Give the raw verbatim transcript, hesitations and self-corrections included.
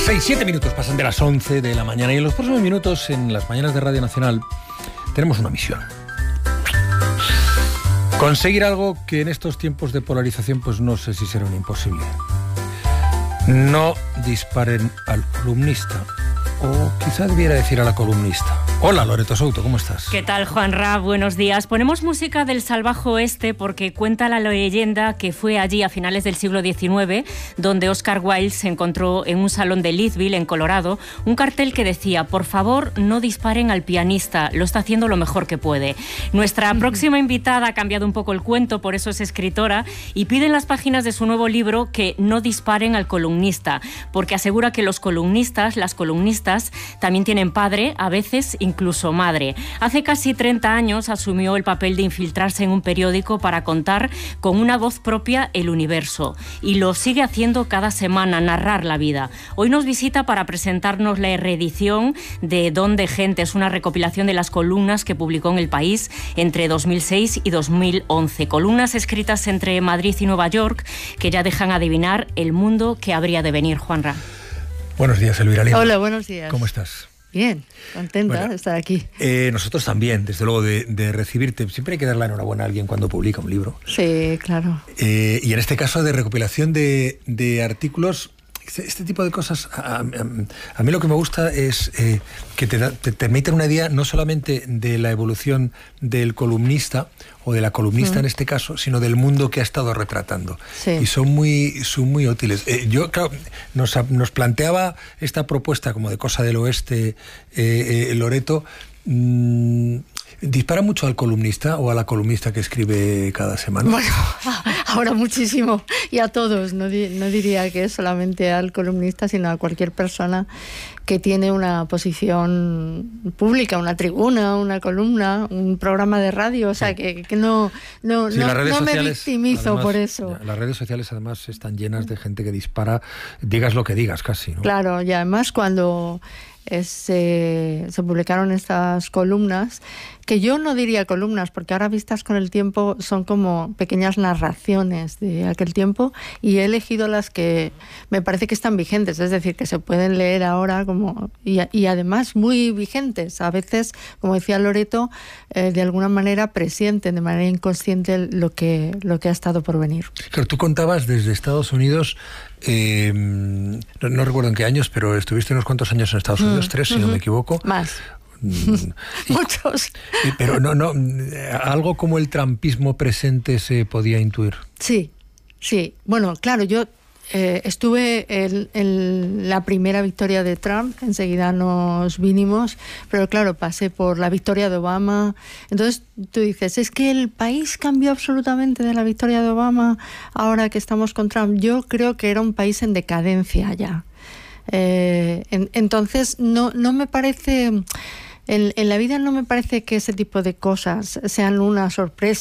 seis, siete minutos pasan de las once de la mañana y en los próximos minutos en las mañanas de Radio Nacional tenemos una misión. Conseguir algo que en estos tiempos de polarización pues no sé si será un imposible. No disparen al columnista, o quizá debiera decir a la columnista. Hola, Loreto Souto, ¿cómo estás? ¿Qué tal, Juanra? Buenos días. Ponemos música del salvaje oeste porque cuenta la leyenda que fue allí a finales del siglo diecinueve donde Oscar Wilde se encontró en un salón de Leadville, en Colorado, un cartel que decía: por favor, no disparen al pianista, lo está haciendo lo mejor que puede. Nuestra uh-huh. próxima invitada ha cambiado un poco el cuento, por eso es escritora, y pide en las páginas de su nuevo libro que no disparen al columnista, porque asegura que los columnistas, las columnistas, también tienen padre, a veces incluso madre. Hace casi treinta años asumió el papel de infiltrarse en un periódico para contar con una voz propia el universo, y lo sigue haciendo cada semana, narrar la vida. Hoy nos visita para presentarnos la reedición de Don de Gente, es una recopilación de las columnas que publicó en El País entre dos mil seis y dos mil once. Columnas escritas entre Madrid y Nueva York que ya dejan adivinar el mundo que habría de venir. Juanra. Buenos días, Elvira Lima. Hola, buenos días. ¿Cómo estás? Bien, contenta bueno, de estar aquí. Eh, nosotros también, desde luego, de, de recibirte. Siempre hay que dar la enhorabuena a alguien cuando publica un libro. Sí, claro. Eh, y en este caso de recopilación de, de artículos, este, este tipo de cosas, a, a, a mí lo que me gusta es eh, que te, da, te, te permiten una idea no solamente de la evolución del columnista, o de la columnista mm. en este caso, sino del mundo que ha estado retratando. Sí. Y son muy, son muy útiles. Eh, yo, claro, nos, nos planteaba esta propuesta como de cosa del oeste, eh, eh, Loreto. Mmm, ¿Dispara mucho al columnista o a la columnista que escribe cada semana? Bueno, ahora muchísimo. Y a todos. No, di, no diría que es solamente al columnista, sino a cualquier persona que tiene una posición pública, una tribuna, una columna, un programa de radio. O sea, sí. que, que no, no, sí, no, las redes no sociales, me victimizo además, por eso. Las redes sociales además están llenas de gente que dispara, digas lo que digas casi, ¿no? Claro, y además cuando Es, eh, se publicaron estas columnas, que yo no diría columnas, porque ahora vistas con el tiempo son como pequeñas narraciones de aquel tiempo, y he elegido las que me parece que están vigentes, es decir, que se pueden leer ahora como y, y además muy vigentes. A veces, como decía Loreto, eh, de alguna manera presienten de manera inconsciente lo que, lo que ha estado por venir. Claro, tú contabas desde Estados Unidos, eh, no, no recuerdo en qué años, pero estuviste unos cuantos años en Estados Unidos, mm, tres, si uh-huh. no me equivoco. Más. Y, Muchos. Y, pero no, no, algo como el trumpismo presente se podía intuir. Sí, sí. Bueno, claro, yo eh, estuve en, en la primera victoria de Trump, enseguida nos vinimos, pero claro, pasé por la victoria de Obama. Entonces tú dices, es que el país cambió absolutamente de la victoria de Obama ahora que estamos con Trump. Yo creo que era un país en decadencia ya. Eh, en, entonces no, no me parece... En, en la vida no me parece que ese tipo de cosas sean una sorpresa